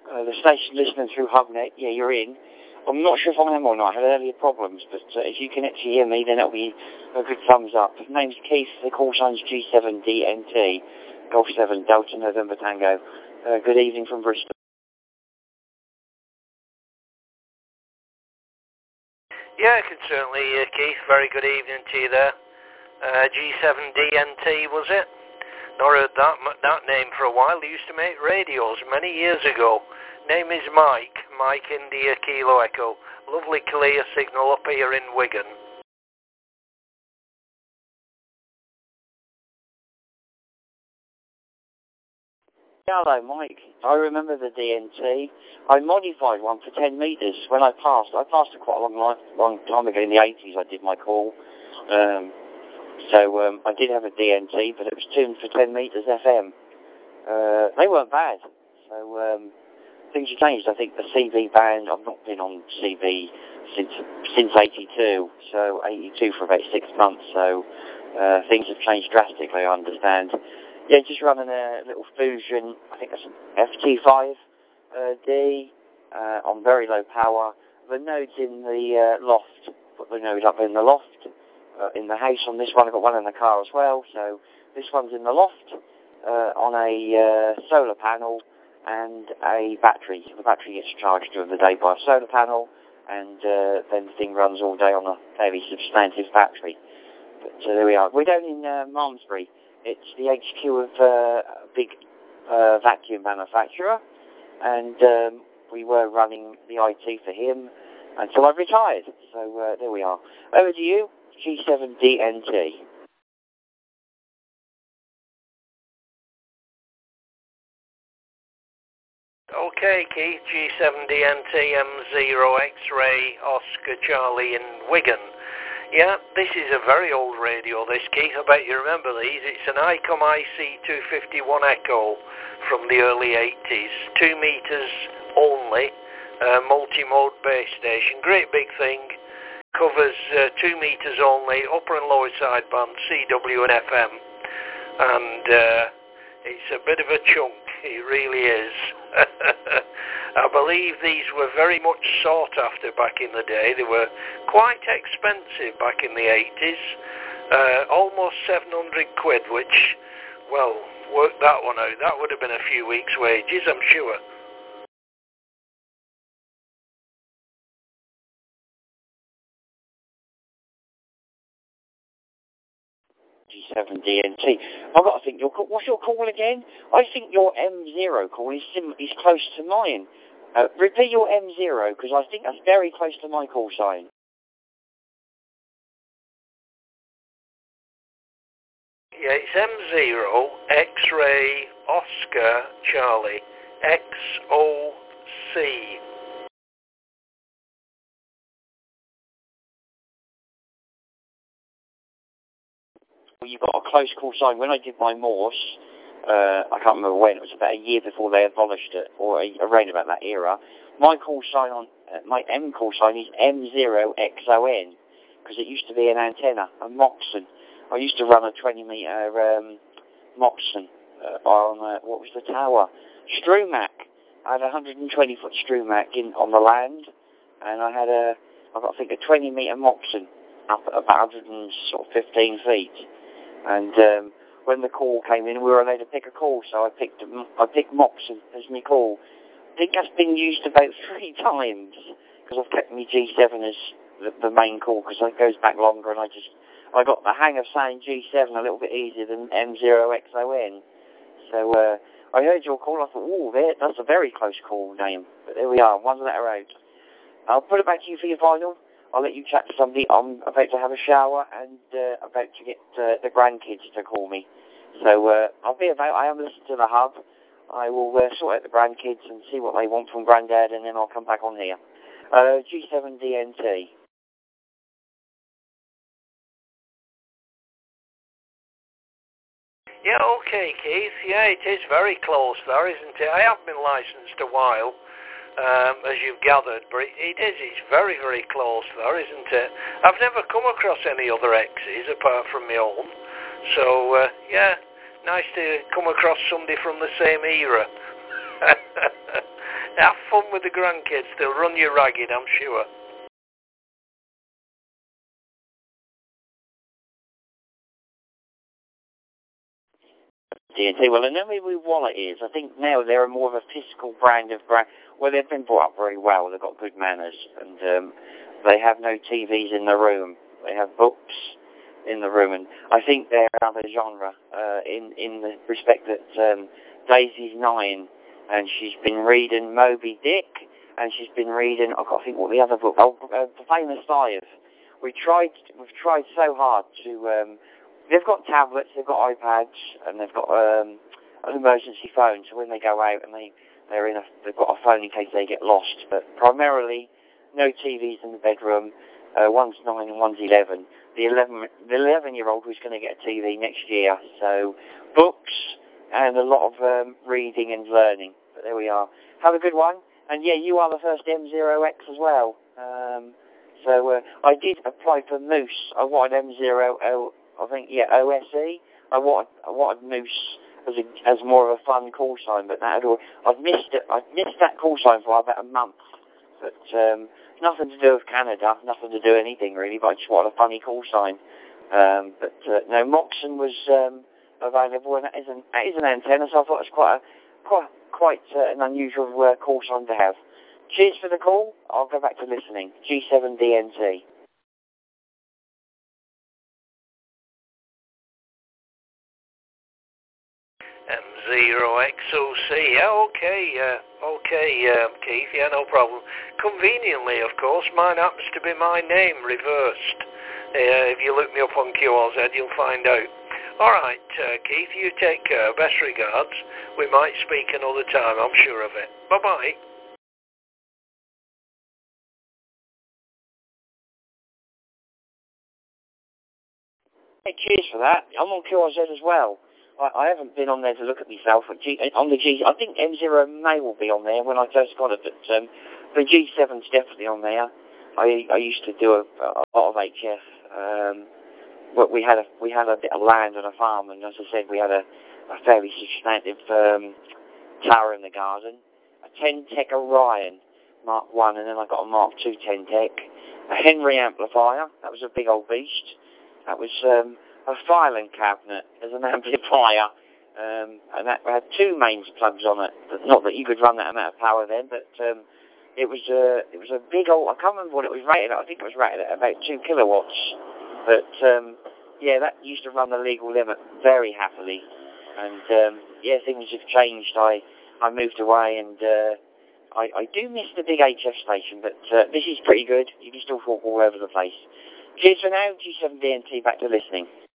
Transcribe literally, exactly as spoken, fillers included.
uh, the station listening through HubNet. Yeah, you're in. I'm not sure if I am or not. I had earlier problems, but uh, if you can actually hear me, then that'll be a good thumbs up. Name's Keith. The call sign's G seven D N T, Golf seven Delta November Tango. Uh, good evening from Bristol. Yeah, I can certainly, uh, Keith. Very good evening to you there. Uh, G seven D N T, was it? Not heard that, that name for a while. They used to make radios many years ago. Name is Mike. Mike India Kilo Echo. Lovely clear signal up here in Wigan. Hello, Mike. I remember the D N T. I modified one for ten metres when I passed. I passed it quite a long, long, long time ago. In the eighties, I did my call. Um, so um, I did have a D N T, but it was tuned for ten metres F M. Uh, they weren't bad. So um, things have changed. I think the C B band, I've not been on C B since since eighty-two, so eighty-two for about six months. So uh, things have changed drastically, I understand. Yeah, just running a little Fusion, I think that's an F T five uh, D uh, on very low power. The node's in the uh, loft, put the node up in the loft. Uh, in the house on this one, I've got one in the car as well, so this one's in the loft uh, on a uh, solar panel and a battery. The battery gets charged during the day by a solar panel, and uh, then the thing runs all day on a fairly substantive battery. But uh, there we are. We're down in uh, Malmesbury. It's the H Q of uh, a big uh, vacuum manufacturer, and um, we were running the I T for him until I retired. So uh, there we are. Over to you, G seven D N T. Okay, Keith, G seven D N T M zero X-ray Oscar Charlie in Wigan. Yeah, this is a very old radio, this, Keith. I bet you remember these. It's an ICOM I C two fifty-one Echo from the early eighties. Two meters only, uh, multi-mode base station. Great big thing. Covers uh, two meters only, upper and lower sideband, C W and F M. And uh, it's a bit of a chunk. It really is. I believe these were very much sought after back in the day. They were quite expensive back in the eighties. Uh, almost seven hundred quid, which, well, work that one out. That would have been a few weeks' wages, I'm sure. G seven D N T. I've got to think, your call, what's your call again? I think your M zero call is, sim, is close to mine. Uh, repeat your M zero, because I think that's very close to my call sign. Yeah, it's M zero X-ray Oscar Charlie X O C. Well, you've got a close call sign. When I did my Morse, uh, I can't remember when, it was about a year before they abolished it, or a, around about that era. My call sign on, uh, my M call sign is M zero X O N, because it used to be an antenna, a Moxon. I used to run a twenty metre um, Moxon uh, on, uh, what was the tower? Strumac. I had a one hundred twenty foot Strumac in, on the land, and I had a, I've got, I think, a twenty metre Moxon up at about one hundred fifteen feet. And um, when the call came in, we were allowed to pick a call, so I picked I picked Moxon as my call. I think that's been used about three times, because I've kept my G seven as the, the main call, because it goes back longer, and I just, I got the hang of saying G seven a little bit easier than M zero X O N. So uh, I heard your call, I thought, oh, that's a very close call name. But there we are, one letter out. I'll put it back to you for your final. I'll let you chat to somebody. I'm about to have a shower and uh, about to get uh, the grandkids to call me. So uh, I'll be about. I am listening to the hub. I will uh, sort out the grandkids and see what they want from Grandad, and then I'll come back on here. Uh, G seven D N T. Yeah, okay, Keith. Yeah, it is very close there, isn't it? I have been licensed a while. Um, as you've gathered, but it, it is, it's very, very close there, isn't it? I've never come across any other X's apart from my own, so, uh, yeah, nice to come across somebody from the same era. Have fun with the grandkids. They'll run you ragged, I'm sure. D and T. Well, the Numi wallet is, I think now they're more of a physical brand of brand. Well, they've been brought up very well. They've got good manners, and um, they have no T Vs in the room. They have books in the room, and I think they're another genre uh, in in the respect that um, Daisy's nine, and she's been reading Moby Dick, and she's been reading, I can't think what the other book, oh, uh, The Famous Five. We tried, we've tried so hard to. Um, they've got tablets, they've got iPads, and they've got um, an emergency phone. So when they go out and they they're in a, they've got a phone in case they get lost. But primarily, no T Vs in the bedroom. Uh, one's nine and one's eleven. The eleven, the eleven-year-old who's going to get a T V next year. So books and a lot of um, reading and learning. But there we are. Have a good one. And yeah, you are the first M zero X as well. Um, so uh, I did apply for Moose. I wanted M zero L. I think yeah, O S E. I wanted I wanted Moose as a, as more of a fun call sign, but that had all, I've missed it. I've missed that call sign for about a month. But um, nothing to do with Canada, nothing to do with anything really. But I just wanted a funny call sign. Um, but uh, no, Moxon was um, available, and that is an that is an antenna. So I thought it was quite a, quite quite uh, an unusual uh, call sign to have. Cheers for the call. I'll go back to listening. G seven D N T. M zero X O C, yeah, okay, uh, okay, um, Keith, yeah, no problem. Conveniently, of course, mine happens to be my name reversed. Uh, if you look me up on Q R Z, you'll find out. Alright, uh, Keith, you take care. Best regards. We might speak another time, I'm sure of it. Bye-bye. Hey, cheers for that. I'm on Q R Z as well. I, I haven't been on there to look at myself. At G, on the G, I think M zero may will be on there when I first got it, but um, the G seven's definitely on there. I I used to do a, a lot of H F. Um, but we had a we had a bit of land and a farm, and as I said, we had a, a fairly substantive um, tower in the garden. A ten tech Orion Mark One, and then I got a Mark Two ten tech. A Henry amplifier. That was a big old beast. That was um, a filing cabinet as an amplifier, um, and that had two mains plugs on it. Not that you could run that amount of power then, but um, it was a it was a big old. I can't remember what it was rated at. I think it was rated at about two kilowatts. But um, yeah, that used to run the legal limit very happily. And um, yeah, things have changed. I I moved away, and uh, I I do miss the big H F station, but uh, this is pretty good. You can still walk all over the place. Cheers for now. G seven D N T back to listening.